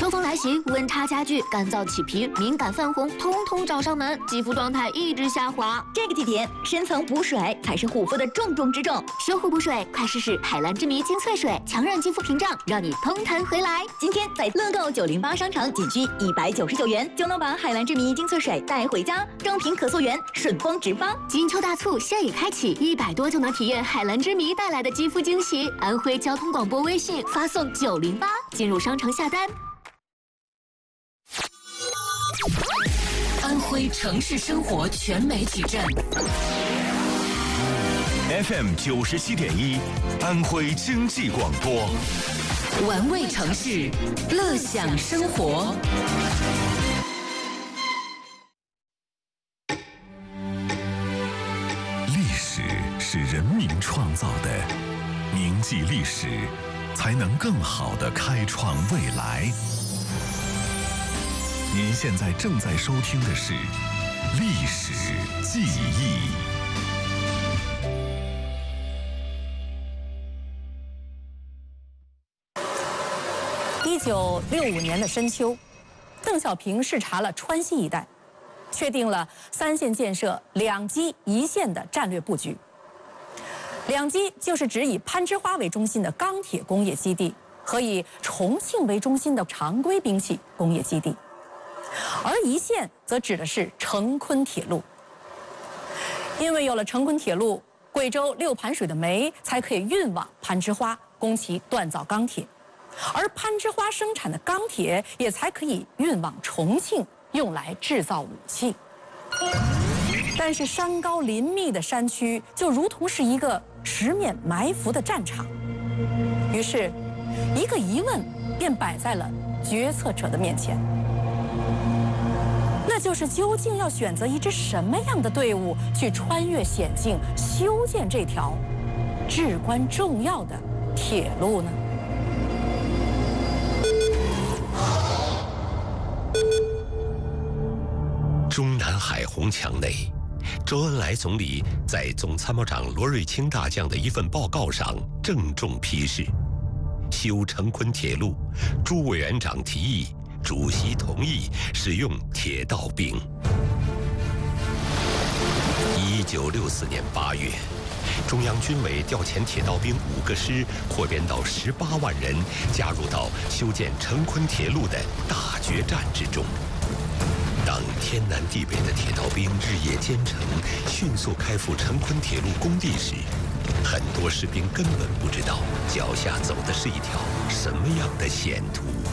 秋风来袭，温差加剧，干燥起皮，敏感泛红，通通找上门，肌肤状态一直下滑。 这个季节，深层补水才是护肤的重中之重。 修护补水，快试试海蓝之谜精粹水，强韧肌肤屏障，让你嘭弹回来。 今天在乐购908商城仅需199元，就能把海蓝之谜精粹水带回家，正品可溯源，顺丰直发。 金秋大促现已开启，100多就能体验海蓝之谜带来的肌肤惊喜。安徽交通广播微信发送908，进入商城下单。 安徽城市生活全媒体站 FM 97.1，安徽经济广播， 玩味城市，乐享生活。 历史是人民创造的，铭记历史，才能更好地开创未来。您现在正在收听的是《历史记忆》。 1965年的深秋，邓小平视察了川西一带，确定了3线建设2基1线的战略布局。2基就是指以攀枝花为中心的钢铁工业基地和以重庆为中心的常规兵器工业基地。而1线则指的是成昆铁路，因为有了成昆铁路，贵州6盘水的煤才可以运往攀枝花，供其锻造钢铁，而攀枝花生产的钢铁也才可以运往重庆，用来制造武器。但是山高林密的山区就如同是一个十面埋伏的战场，于是，一个疑问便摆在了决策者的面前。那就是究竟要选择一支什么样的队伍去穿越险境，修建这条至关重要的铁路呢？ 中南海虹墙内，周恩来总理在总参谋长罗瑞卿大将的一份报告上郑重批示：修成昆铁路，朱委员长提议，主席同意使用铁道兵。1964年8月，中央军委调遣铁道兵5个师，扩编到18万人，加入到修建成昆铁路的大决战之中。当天南地北的铁道兵日夜兼程，迅速开赴成昆铁路工地时，很多士兵根本不知道脚下走的是一条什么样的险途。